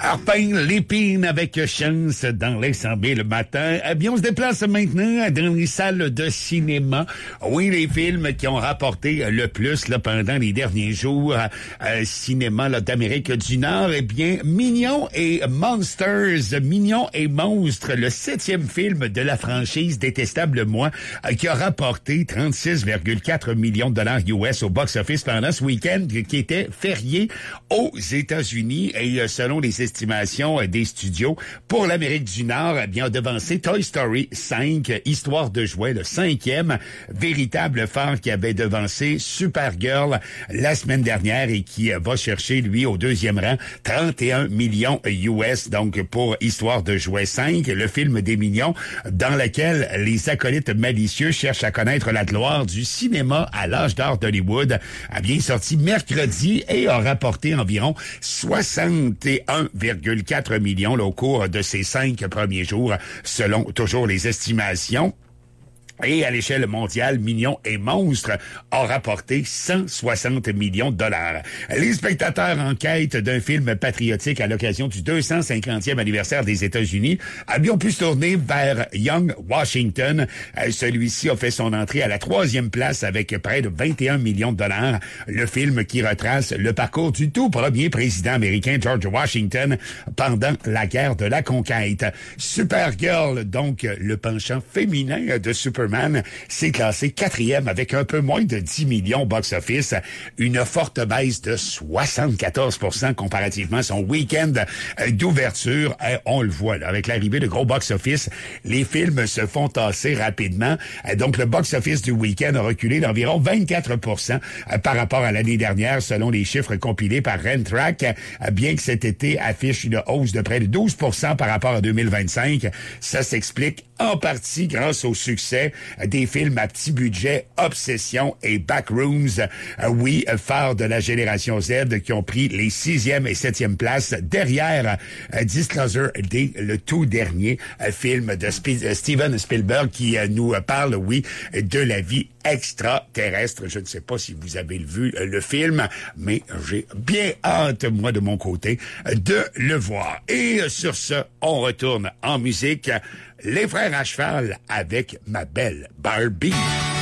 Arpin, l'épine avec chance dans les 100 000 le matin. Eh bien, on se déplace maintenant dans les salles de cinéma. Oui, les films qui ont rapporté le plus là, pendant les derniers jours cinéma là, d'Amérique du Nord. Eh bien, Minions et Monsters, Minions et Monstres, le 7e film de la franchise Détestable Moi, qui a rapporté 36,4 millions de dollars US au box-office pendant ce week-end qui était férié aux États-Unis. Et selon les estimations des studios, pour l'Amérique du Nord, eh bien, a devancé Toy Story 5, Histoire de jouets, le 5e, véritable phare qui avait devancé Supergirl la semaine dernière et qui va chercher, lui, au 2e rang, 31 millions US, donc pour Histoire de jouets 5, le film des Minions, dans lequel les acolytes malicieux cherchent à connaître la gloire du cinéma à l'âge d'or d'Hollywood, a bien sorti mercredi et a rapporté environ 61,4 millions là, au cours de ces 5 premiers jours, selon toujours les estimations. Et à l'échelle mondiale, Minions et Monstres a rapporté 160 millions de dollars. Les spectateurs en quête d'un film patriotique à l'occasion du 250e anniversaire des États-Unis ont pu se tourner vers Young Washington. Celui-ci a fait son entrée à la 3e place avec près de 21 millions de dollars. Le film qui retrace le parcours du tout premier président américain George Washington pendant la guerre de la conquête. Supergirl, donc le penchant féminin de Superman, s'est classé 4e avec un peu moins de 10 millions box-office, une forte baisse de 74% comparativement à son week-end d'ouverture. On le voit là, avec l'arrivée de gros box-office, les films se font tasser rapidement. Donc le box-office du week-end a reculé d'environ 24% par rapport à l'année dernière, selon les chiffres compilés par Rentrack, bien que cet été affiche une hausse de près de 12% par rapport à 2025. Ça s'explique en partie grâce au succès des films à petit budget, Obsession et Backrooms, oui, phares de la génération Z qui ont pris les 6e et 7e places derrière Disclosure Day, le tout dernier film de Steven Spielberg qui nous parle, oui, de la vie extraterrestre. Je ne sais pas si vous avez vu le film, mais j'ai bien hâte, moi, de mon côté, de le voir. Et sur ce, on retourne en musique. Les frères à cheval avec ma belle Barbie.